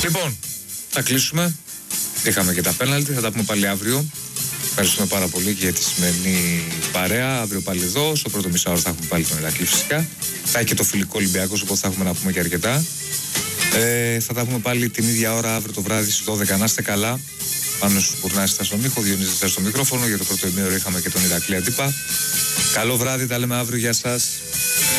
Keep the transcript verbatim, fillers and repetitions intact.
Λοιπόν, θα κλείσουμε. Είχαμε και τα πέναλτι, θα τα πούμε πάλι αύριο. Ευχαριστούμε πάρα πολύ και για τη σημερινή παρέα. Αύριο πάλι εδώ, στο πρώτο μισάωρο θα έχουμε πάλι τον Ηρακλή φυσικά. Θα έχει και το φιλικό Ολυμπιακός, οπότε θα έχουμε να πούμε και αρκετά. Ε, θα τα πούμε πάλι την ίδια ώρα αύριο το βράδυ στις δώδεκα. Να είστε καλά. Πάνω στους Μπουρνάς ήταν στον ήχο, Διονύσης ήταν στο μικρόφωνο. Για το πρώτο ημίωρο είχαμε και τον Ηρακλή αντίπα. Καλό βράδυ, τα λέμε αύριο, γεια σας.